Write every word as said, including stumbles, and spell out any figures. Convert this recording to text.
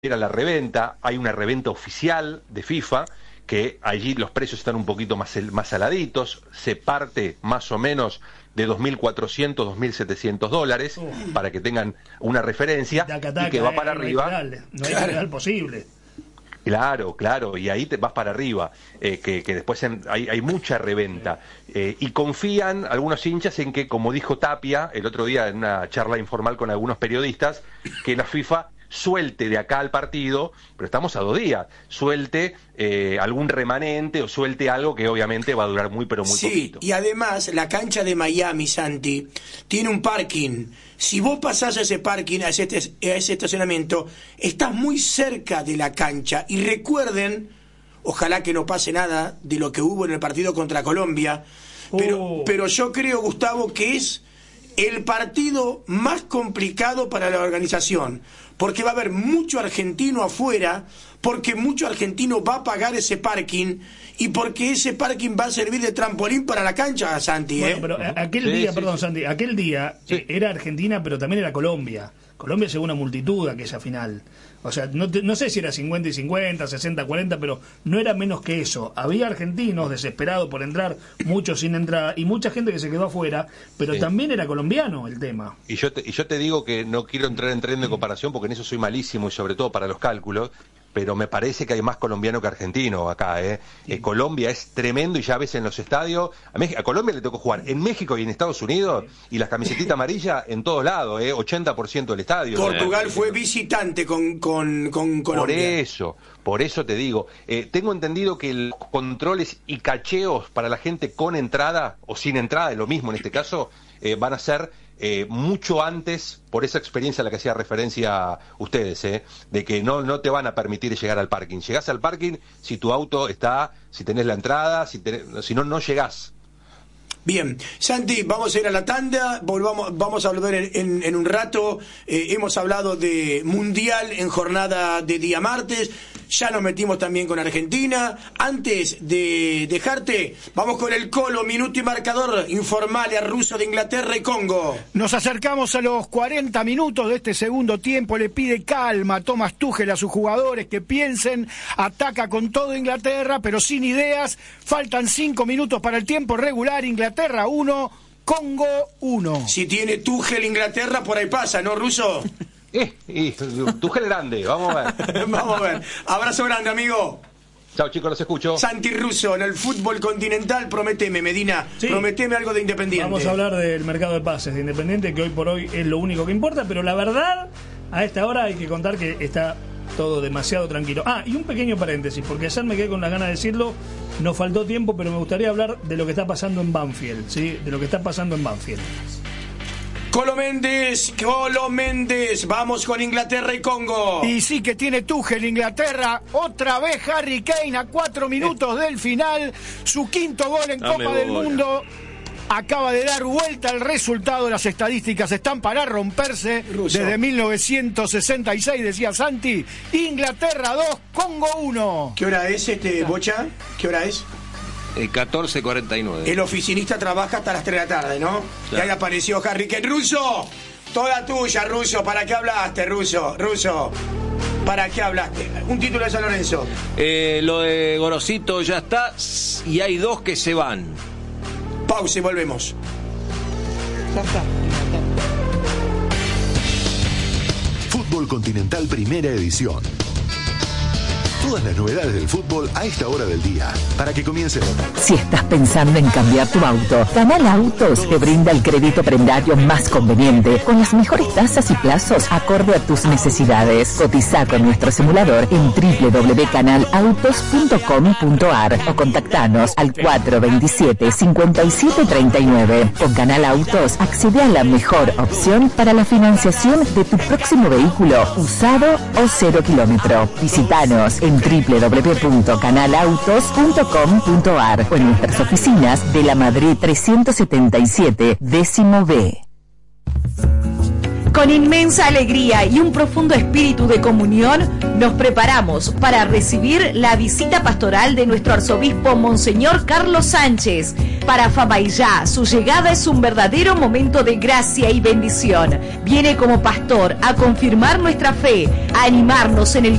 era la reventa, hay una reventa oficial de FIFA, que allí los precios están un poquito más, más saladitos, se parte más o menos de dos mil cuatrocientos, dos mil setecientos dólares, uh. para que tengan una referencia, taca, taca, y que va eh, para no arriba. Hay real, no hay claro. real posible. Claro, claro, y ahí te vas para arriba, eh, que, que después en, hay, hay mucha reventa. Eh, y confían algunos hinchas en que, como dijo Tapia el otro día en una charla informal con algunos periodistas, que la FIFA suelte de acá al partido, pero estamos a dos días, suelte eh, algún remanente o suelte algo que obviamente va a durar muy pero muy sí, poquito. Y además la cancha de Miami, Santi, tiene un parking. Si vos pasás a ese parking, a ese, a ese estacionamiento, estás muy cerca de la cancha. Y recuerden, ojalá que no pase nada de lo que hubo en el partido contra Colombia, pero, oh. pero yo creo, Gustavo, que es el partido más complicado para la organización, porque va a haber mucho argentino afuera, porque mucho argentino va a pagar ese parking y porque ese parking va a servir de trampolín para la cancha, Santi. ¿eh? Bueno, pero aquel sí, día, sí, perdón, sí. Santi, aquel día sí. era Argentina, pero también era Colombia. Colombia llegó una multitud a aquella final. O sea, no, te, no sé si era cincuenta y cincuenta, sesenta a cuarenta, pero no era menos que eso. Había argentinos desesperados por entrar, muchos sin entrada, y mucha gente que se quedó afuera, pero sí. también era colombiano el tema. Y yo te, y yo te digo que no quiero entrar en tren de comparación, porque en eso soy malísimo, y sobre todo para los cálculos, pero me parece que hay más colombiano que argentino acá, ¿eh? Sí. eh Colombia es tremendo, y ya ves en los estadios, a, México, a Colombia le tocó jugar en México y en Estados Unidos, sí. y las camisetitas amarillas en todos lados, ¿eh? ochenta por ciento del estadio. Portugal ¿no? fue visitante con, con, con Colombia. Por eso, por eso te digo, eh, tengo entendido que los controles y cacheos para la gente con entrada o sin entrada, es lo mismo en este caso, eh, van a ser Eh, mucho antes, por esa experiencia a la que hacía referencia ustedes, eh, de que no, no te van a permitir llegar al parking. Llegás al parking si tu auto está, si tenés la entrada, si, tenés, si no, no llegás. Bien, Santi, vamos a ir a la tanda, volvamos, vamos a volver en, en, en un rato. Eh, hemos hablado de Mundial en jornada de día martes, ya nos metimos también con Argentina. Antes de dejarte, vamos con el Colo, minuto y marcador, informale a Russo de Inglaterra y Congo. Nos acercamos a los cuarenta minutos de este segundo tiempo, le pide calma a Thomas Tuchel a sus jugadores que piensen, ataca con todo Inglaterra, pero sin ideas, faltan cinco minutos para el tiempo regular, Inglaterra uno, Congo uno. Si tiene Tuchel Inglaterra, por ahí pasa, ¿no, Russo? Eh, y Tuchel grande, vamos a ver. Vamos a ver. Abrazo grande, amigo. Chao, chicos, los escucho. Santi Russo, en el fútbol continental, prometeme, Medina, sí. prometeme algo de Independiente. Vamos a hablar del mercado de pases de Independiente, que hoy por hoy es lo único que importa, pero la verdad, a esta hora hay que contar que está todo demasiado tranquilo. Ah, y un pequeño paréntesis, porque ayer me quedé con las ganas de decirlo, nos faltó tiempo, pero me gustaría hablar de lo que está pasando en Banfield, ¿sí? De lo que está pasando en Banfield. Colo Méndez, Colo Méndez, vamos con Inglaterra y Congo. Y sí que tiene Tuchel Inglaterra, otra vez Harry Kane a cuatro minutos del final, su quinto gol en Dame Copa del bola. Mundo. Acaba de dar vuelta el resultado, las estadísticas están para romperse. Russo. Desde mil novecientos sesenta y seis, decía Santi, Inglaterra dos, Congo uno. ¿Qué hora es, este Bocha? ¿Qué hora es? Eh, catorce cuarenta y nueve. El oficinista trabaja hasta las tres de la tarde, ¿no? Claro. Y ahí apareció Harry Kane. Russo, toda tuya, Russo. ¿Para qué hablaste, Russo? Russo, ¿para qué hablaste? Un título de San Lorenzo. Eh, lo de Gorosito ya está y hay dos que se van. Pausa y volvemos. Fútbol Continental Primera Edición. Todas las novedades del fútbol a esta hora del día, para que comience. Si estás pensando en cambiar tu auto, Canal Autos te brinda el crédito prendario más conveniente, con las mejores tasas y plazos acorde a tus necesidades. Cotiza con nuestro simulador en doble u doble u doble u punto canal autos punto com punto a r o contactanos al cuatro dos siete, cinco siete tres nueve. Con Canal Autos accede a la mejor opción para la financiación de tu próximo vehículo, usado o cero kilómetro. Visítanos en doble u doble u doble u punto canal autos punto com punto a r o en nuestras oficinas de la Madrid trescientos setenta y siete, décimo B. Con inmensa alegría y un profundo espíritu de comunión, nos preparamos para recibir la visita pastoral de nuestro arzobispo Monseñor Carlos Sánchez. Para Famaillá, su llegada es un verdadero momento de gracia y bendición. Viene como pastor a confirmar nuestra fe, a animarnos en el